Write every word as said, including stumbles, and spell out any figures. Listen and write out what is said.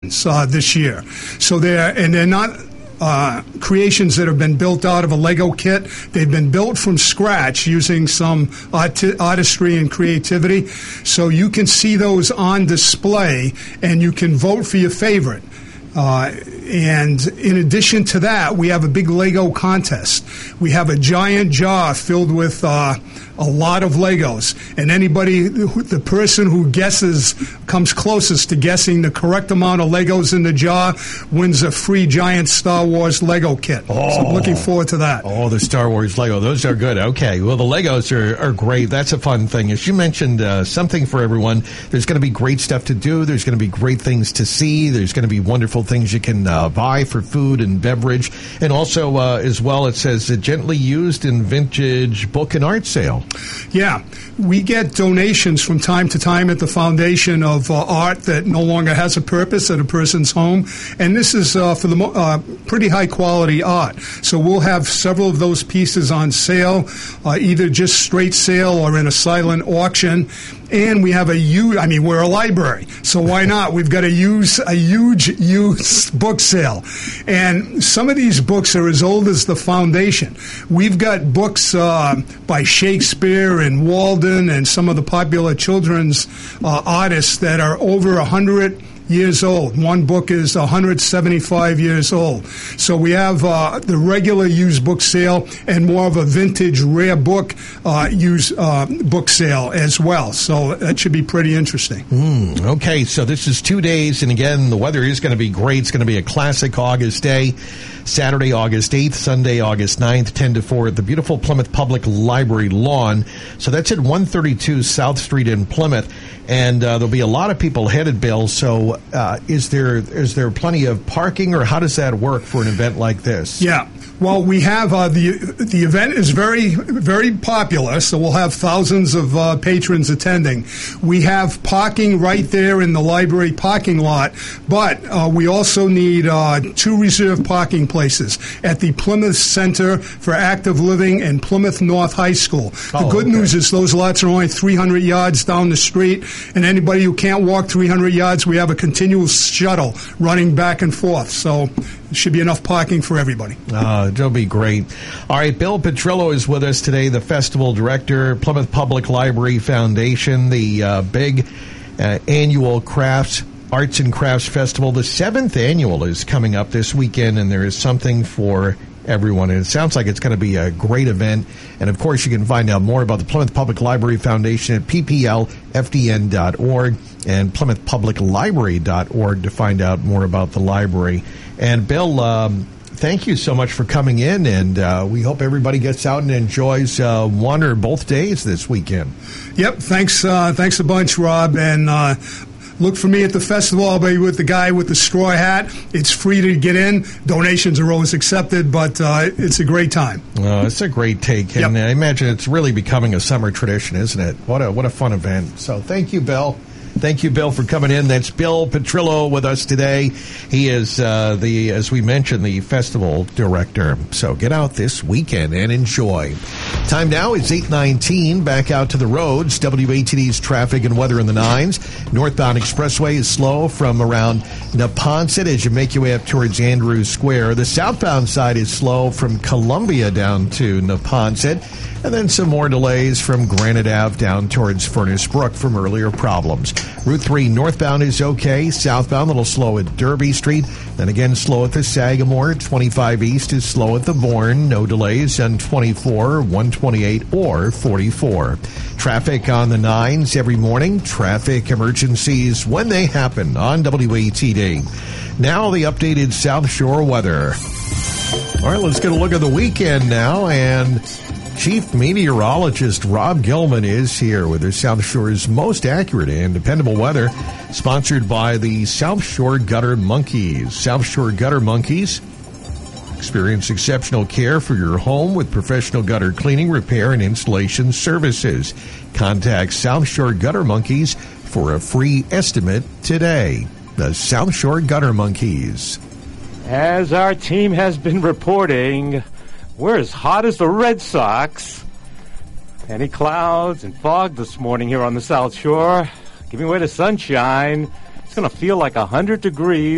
uh, this year. So they're and they're not uh, creations that have been built out of a Lego kit. They've been built from scratch using some art- artistry and creativity. So you can see those on display, and you can vote for your favorite. Uh, and in addition to that, we have a big Lego contest. We have a giant jar filled with uh, a lot of Legos, and anybody, the person who guesses, comes closest to guessing the correct amount of Legos in the jar wins a free giant Star Wars Lego kit. Oh. So I'm looking forward to that. Oh, the Star Wars Lego. Those are good. Okay. Well, the Legos are, are great. That's a fun thing. As you mentioned, uh, something for everyone. There's going to be great stuff to do. There's going to be great things to see. There's going to be wonderful things you can uh, buy for food and beverage. And also, uh, as well, it says uh, gently used in vintage book and art sale. Yeah. We get donations from time to time at the foundation of uh, art that no longer has a purpose at a person's home. And this is uh, for the mo- uh, pretty high quality art. So we'll have several of those pieces on sale, uh, either just straight sale or in a silent auction. And we have a huge, I mean, we're a library, so why not? We've got a use a huge used book sale. And some of these books are as old as the foundation. We've got books uh, by Shakespeare and Walden and some of the popular children's uh, artists that are over one hundred years old. One book is one hundred seventy-five years old. So we have uh, the regular used book sale and more of a vintage rare book uh, used uh, book sale as well. So that should be pretty interesting. Mm, okay, so this is two days, and again, the weather is going to be great. It's going to be a classic August day. Saturday, August eighth, Sunday, August ninth, ten to four at the beautiful Plymouth Public Library lawn. So that's at one thirty-two South Street in Plymouth. And uh, there'll be a lot of people headed, Bill. So uh, is there is there plenty of parking, or how does that work for an event like this? Yeah. Well, we have uh, the the event is very, very popular, so we'll have thousands of uh, patrons attending. We have parking right there in the library parking lot, but uh, we also need uh, two reserved parking places at the Plymouth Center for Active Living and Plymouth North High School. The oh, good okay. news is those lots are only three hundred yards down the street, and anybody who can't walk three hundred yards, we have a continuous shuttle running back and forth, so there should be enough parking for everybody. Uh, it'll be great. All right, Bill Petrillo is with us today, the festival director, Plymouth Public Library Foundation, the uh, big uh, annual crafts, arts and crafts festival. The seventh annual is coming up this weekend, and there is something for everyone. And it sounds like it's going to be a great event. And, of course, you can find out more about the Plymouth Public Library Foundation at p p l f d n dot org and plymouth public library dot org to find out more about the library. And, Bill, um, thank you so much for coming in, and uh, we hope everybody gets out and enjoys uh, one or both days this weekend. Yep, thanks uh, thanks a bunch, Rob, and uh, look for me at the festival. I'll be with the guy with the straw hat. It's free to get in. Donations are always accepted, but uh, it's a great time. Oh, it's a great take, and yep. I imagine it's really becoming a summer tradition, isn't it? What a what a fun event. So thank you, Bill. Thank you, Bill, for coming in. That's Bill Petrillo with us today. He is, uh, the, as we mentioned, the festival director. So get out this weekend and enjoy. Time now is eight nineteen. Back out to the roads. W A T D's traffic and weather in the nines. Northbound Expressway is slow from around Neponset as you make your way up towards Andrews Square. The southbound side is slow from Columbia down to Neponset. And then some more delays from Granite Ave down towards Furnace Brook from earlier problems. Route three northbound is okay. Southbound, a little slow at Derby Street. Then again, slow at the Sagamore. twenty-five East is slow at the Bourne. No delays on twenty-four, one twenty-eight, or forty-four. Traffic on the nines every morning. Traffic emergencies when they happen on W A T D. Now the updated South Shore weather. All right, let's get a look at the weekend now, and Chief Meteorologist Rob Gilman is here with the South Shore's most accurate and dependable weather, sponsored by the South Shore Gutter Monkeys. South Shore Gutter Monkeys experience exceptional care for your home with professional gutter cleaning, repair, and installation services. Contact South Shore Gutter Monkeys for a free estimate today. The South Shore Gutter Monkeys. As our team has been reporting, we're as hot as the Red Sox. Any clouds and fog this morning here on the South Shore, giving way to sunshine. It's going to feel like one hundred degrees.